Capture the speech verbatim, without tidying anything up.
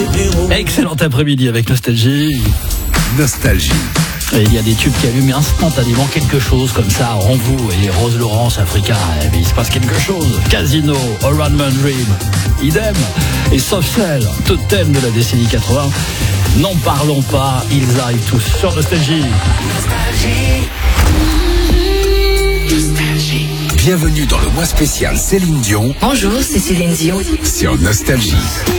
Excellent après-midi avec Nostalgie. Nostalgie. Et il y a des tubes qui allument instantanément quelque chose comme ça en vous. Et Rose Laurence, Africa, eh bien, il se passe quelque chose. Casino, Around My Dream, idem. Et Soft Cell, totem de la décennie quatre-vingts. N'en parlons pas, ils arrivent tous sur Nostalgie. Nostalgie. Nostalgie. Bienvenue dans le mois spécial Céline Dion. Bonjour, c'est Céline Dion. Sur Nostalgie.